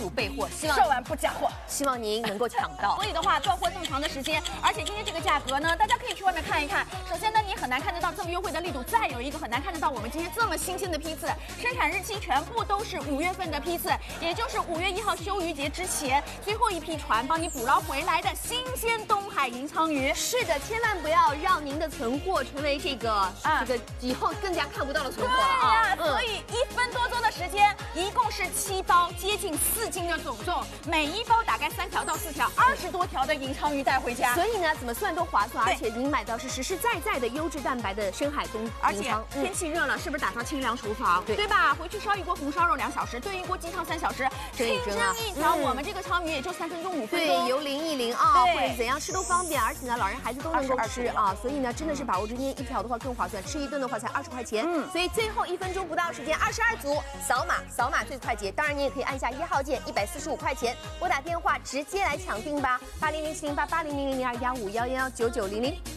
速备货，希望售完不加货， 希望您能够抢到。 所以的话，断货这么长的时间，而且今天这个价格呢，大家可以去外面看一看。首先呢，你很难看得到这么优惠的力度，再有一个很难看得到我们今天这么新鲜的批次，生产日期全部都是5月份的批次，也就是5月1号休渔节之前最后一批船帮你捕捞回来的新鲜东海银鲳鱼。 是的，千万不要让您的存货成为这个以后更加看不到的存货了啊！ 所以1分多钟的时间，一共是7包，接近4斤的总重，每一包大概3条到4条，20多条的银鲳鱼带回家。 所以呢，怎么算都划算，而且您买到是实实在在的优质蛋白的深海东而且天气热了，是不是打造清凉厨房？对吧？回去烧一锅红烧肉2小时，炖一锅鸡汤3小时， 蒸一蒸啊！ 一条我们这个鲳鱼也就3分钟5分钟， 对，油淋一淋啊，或者怎样吃都方便，而且呢，老人孩子都能够吃啊，所以呢，真的是把握住，今天1条的话更划算，吃一顿的话才20块钱。所以最后1分钟不到时间，22组扫码最快捷，当然你也可以按下1号键，145块钱，拨打电话直接来抢订吧，80070880000215119900。